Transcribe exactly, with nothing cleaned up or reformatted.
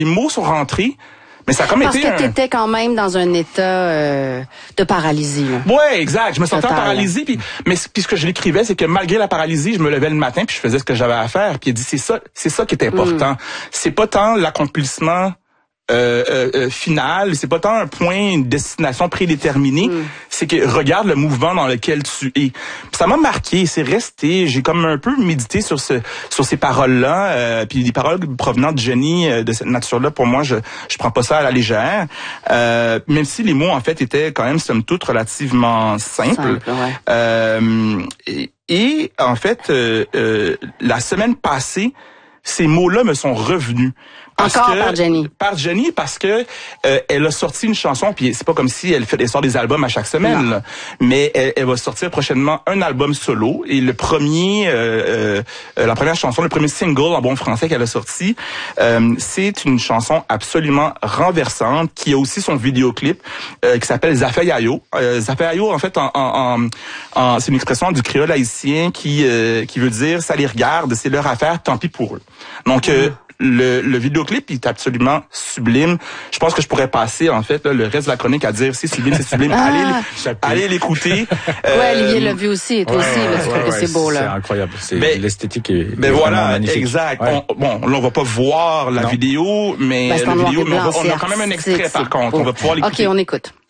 les mots sont rentrés. Mais ça a comme Parce été que un... t'étais quand même dans un état euh, de paralysie. Là. Ouais, exact. Je me sentais en Total. paralysie. Puis, mais puis ce que je l'écrivais, c'est que malgré la paralysie, je me levais le matin puis je faisais ce que j'avais à faire. Puis il dit c'est ça, c'est ça qui est important. Mm. C'est pas tant l'accomplissement euh, euh, euh, final, c'est pas tant un point, une destination prédéterminée. Mm. C'est que regarde le mouvement dans lequel tu es. Puis ça m'a marqué, c'est resté. J'ai comme un peu médité sur ce, sur ces paroles-là. Euh, puis des paroles provenant de Jenny euh, de cette nature-là, pour moi, je, je prends pas ça à la légère. Euh, même si les mots en fait étaient quand même somme toute relativement simples. Simple, ouais. euh, et, et en fait, euh, euh, la semaine passée, ces mots-là me sont revenus. Parce Encore que, par Jenny. Par Jenny, parce que euh, elle a sorti une chanson, puis c'est pas comme si elle fait elle sort des albums à chaque semaine, là, mais elle, elle va sortir prochainement un album solo. Et le premier, euh, euh, la première chanson, le premier single en bon français qu'elle a sorti, euh, c'est une chanson absolument renversante qui a aussi son vidéoclip euh, qui s'appelle Zafayayo. Euh, Zafayayo, en fait, en, en, en, c'est une expression du créole haïtien qui euh, qui veut dire ça les regarde, c'est leur affaire, tant pis pour eux. Donc euh, mmh. Le, le vidéoclip est absolument sublime. Je pense que je pourrais passer en fait là, le reste de la chronique à dire c'est sublime, c'est sublime. Ah. Allez, allez l'écouter. Euh, ouais, Olivier l'a vu aussi, toi ouais, aussi. Ouais, là, je trouve ouais, que ouais, c'est beau là. C'est incroyable. C'est mais, l'esthétique est. Mais est voilà, magnifique. exact. Ouais. On, bon, là on va pas voir la non. vidéo, mais ben, la vidéo, mais on, va, on a quand même un extrait par contre. Oh. On va pouvoir l'écouter. Ok, on écoute.